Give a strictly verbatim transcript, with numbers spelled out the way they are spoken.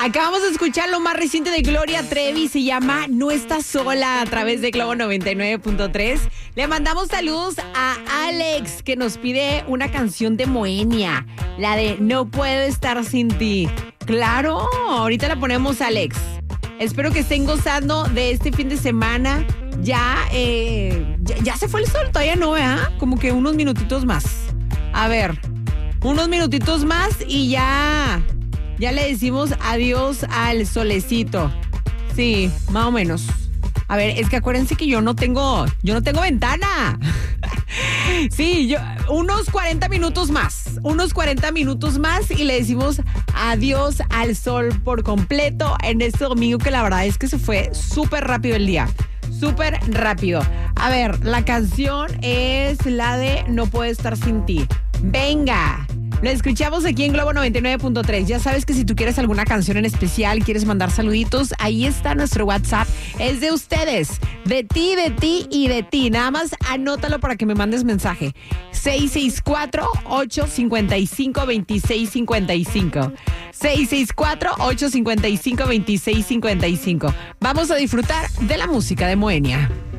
Acabamos de escuchar lo más reciente de Gloria Trevi, se llama No Estás Sola a través de Globo noventa y nueve punto tres. Le mandamos saludos a Alex que nos pide una canción de Moenia, la de No Puedo Estar Sin Ti. Claro, ahorita la ponemos, Alex. Espero que estén gozando de este fin de semana. Ya, eh, ya, ya se fue el sol, todavía no, ¿eh? Como que unos minutitos más. A ver, unos minutitos más y ya... Ya le decimos adiós al solecito. Sí, más o menos. A ver, es que acuérdense que yo no tengo, yo no tengo ventana. Sí, yo, unos cuarenta minutos más. Unos cuarenta minutos más y le decimos adiós al sol por completo en este domingo que la verdad es que se fue súper rápido el día. Súper rápido. A ver, la canción es la de No Puedo Estar Sin Ti. Venga. Lo escuchamos aquí en Globo noventa y nueve punto tres. Ya sabes que si tú quieres alguna canción en especial, quieres mandar saluditos, ahí está nuestro WhatsApp. Es de ustedes, de ti, de ti y de ti. Nada más anótalo para que me mandes mensaje. seis seis cuatro, ocho cinco cinco, dos seis cinco cinco. seis seis cuatro, ocho cinco cinco, dos seis cinco cinco. Vamos a disfrutar de la música de Moenia.